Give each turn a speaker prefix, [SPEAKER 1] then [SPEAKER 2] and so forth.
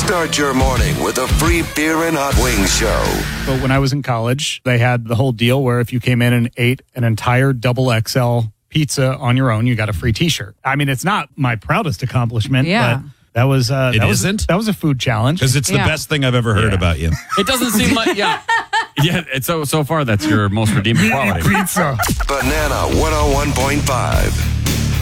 [SPEAKER 1] Start your morning with a free beer and hot wings show.
[SPEAKER 2] But when I was in college, they had the whole deal where if you came in and ate an entire double XL pizza on your own, you got a free T-shirt. I mean, it's not my proudest accumpliment, but that was that was a food challenge.
[SPEAKER 3] Because it's the best thing I've ever heard about you.
[SPEAKER 4] It doesn't seem like, yeah, it's so far that's your most redeeming quality.
[SPEAKER 2] Pizza.
[SPEAKER 1] Banana 101.5.